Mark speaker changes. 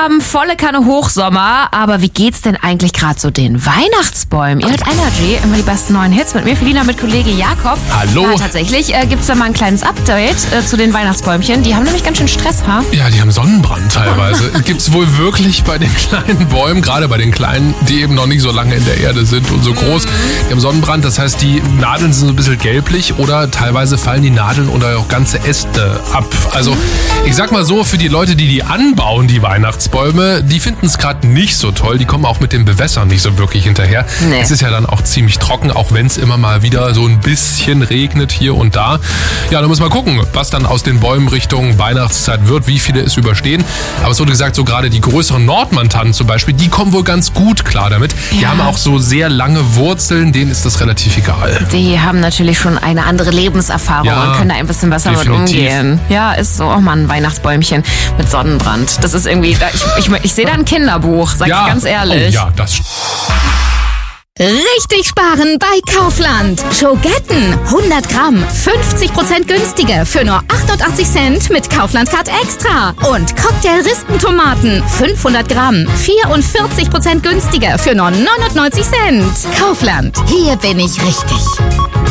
Speaker 1: haben volle Kanne Hochsommer, aber wie geht's denn eigentlich gerade so den Weihnachtsbäumen? Ihr hört Energy, immer die besten neuen Hits mit mir, Felina, mit Kollege Jakob.
Speaker 2: Hallo.
Speaker 1: Ja, tatsächlich gibt's da mal ein kleines Update zu den Weihnachtsbäumchen. Die haben nämlich ganz schön Stress, ha?
Speaker 2: Ja, die haben Sonnenbrand teilweise. Gibt's wohl wirklich bei den kleinen Bäumen, gerade bei den kleinen, die eben noch nicht so lange in der Erde sind und so groß. Die haben Sonnenbrand, das heißt, die Nadeln sind so ein bisschen gelblich oder teilweise fallen die Nadeln oder auch ganze Äste ab. Also ich sag mal so, für die Leute, die anbauen, die Weihnachtsbäume, die finden es gerade nicht so toll. Die kommen auch mit dem Bewässern nicht so wirklich hinterher.
Speaker 1: Nee.
Speaker 2: Es ist ja dann auch ziemlich trocken, auch wenn es immer mal wieder so ein bisschen regnet hier und da. Ja, da muss man gucken, was dann aus den Bäumen Richtung Weihnachtszeit wird, wie viele es überstehen. Aber es wurde gesagt, so gerade die größeren Nordmann-Tannen zum Beispiel, die kommen wohl ganz gut klar damit. Die haben auch so sehr lange Wurzeln, denen ist das relativ egal.
Speaker 1: Die haben natürlich schon eine andere Lebenserfahrung und können da ein bisschen besser mit umgehen. Ja, ist so, oh Mann, Weihnachtsbäumchen mit Sonnenbrand. Das ist irgendwie, ich sehe da ein Kinderbuch, sag ich ganz ehrlich.
Speaker 2: Oh, ja, das
Speaker 3: Richtig sparen bei Kaufland. Schogetten 100 Gramm, 50% günstiger für nur 88 Cent mit Kaufland Card Extra. Und Cocktail-Rispentomaten 500 Gramm, 44% günstiger für nur 99 Cent. Kaufland, hier bin ich richtig.